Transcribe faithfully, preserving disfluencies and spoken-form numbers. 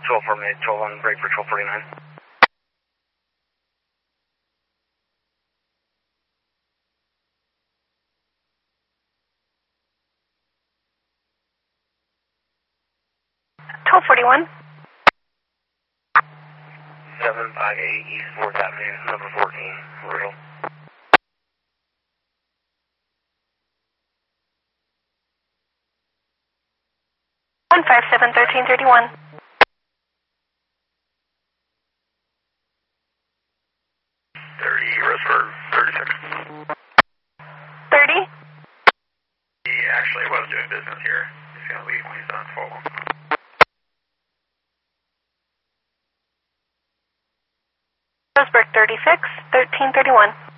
twelve four mid, twelve on break for twelve forty-nine. twelve forty-one. seven five eight East fourth Avenue, number fourteen, Riddle. one five seven, thirteen thirty-one. thirty, rest for thirty-six. thirty? He actually was doing business here. He's going to leave when he's done twelve. Roseburg thirty-six, thirteen thirty-one.